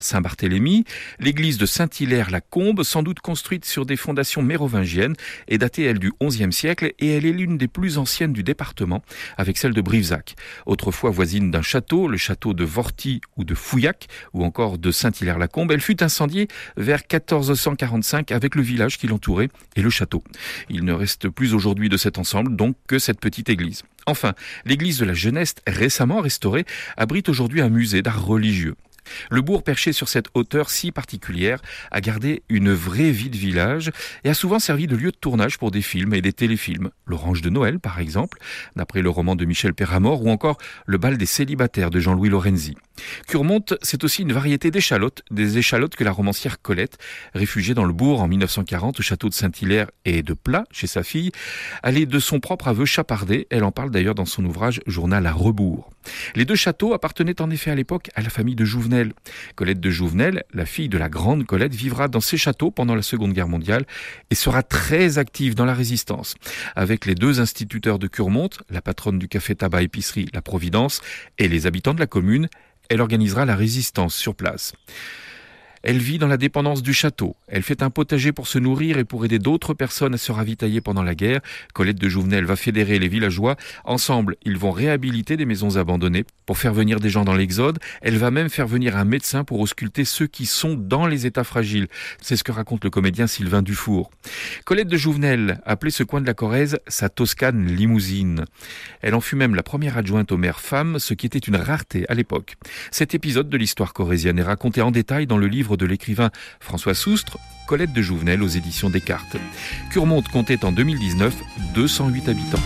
Saint-Barthélemy, l'église de Saint-Hilaire-la-Combe, sans doute construite sur des fondations mérovingiennes, est datée, elle, du XIe siècle et elle est l'une des plus anciennes du département, avec celle de Brivezac. Autrefois voisine d'un château, le château de Vorty ou de Fouillac, ou encore de Saint-Hilaire-la-Combe, elle fut incendiée vers 1445 avec le village qui l'entourait et le château. Il ne reste plus aujourd'hui de cet ensemble, donc, que cette petite église. Enfin, l'église de la Jeunesse, récemment restaurée, abrite aujourd'hui un musée d'art religieux. Le bourg, perché sur cette hauteur si particulière, a gardé une vraie vie de village et a souvent servi de lieu de tournage pour des films et des téléfilms. L'Orange de Noël, par exemple, d'après le roman de Michel Perramort, ou encore Le bal des célibataires de Jean-Louis Lorenzi. Curmonte, c'est aussi une variété d'échalotes, des échalotes que la romancière Colette, réfugiée dans le bourg en 1940 au château de Saint-Hilaire et de Plat, chez sa fille, allait de son propre aveu chaparder. Elle en parle d'ailleurs dans son ouvrage Journal à rebours. Les deux châteaux appartenaient en effet à l'époque à la famille de Jouvenel. Colette de Jouvenel, la fille de la grande Colette, vivra dans ces châteaux pendant la Seconde Guerre mondiale et sera très active dans la résistance. Avec les deux instituteurs de Curmonte, la patronne du café tabac épicerie La Providence et les habitants de la commune, elle organisera la résistance sur place. Elle vit dans la dépendance du château. Elle fait un potager pour se nourrir et pour aider d'autres personnes à se ravitailler pendant la guerre. Colette de Jouvenel va fédérer les villageois. Ensemble, ils vont réhabiliter des maisons abandonnées pour faire venir des gens dans l'exode. Elle va même faire venir un médecin pour ausculter ceux qui sont dans les états fragiles. C'est ce que raconte le comédien Sylvain Dufour. Colette de Jouvenel appelait ce coin de la Corrèze sa Toscane limousine. Elle en fut même la première adjointe au maire femme, ce qui était une rareté à l'époque. Cet épisode de l'histoire corrézienne est raconté en détail dans le livre de l'écrivain François Soustre, Colette de Jouvenel aux éditions Descartes. Curmonte comptait en 2019 208 habitants.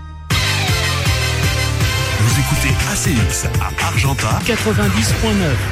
Vous écoutez ACX à Argentat 90.9.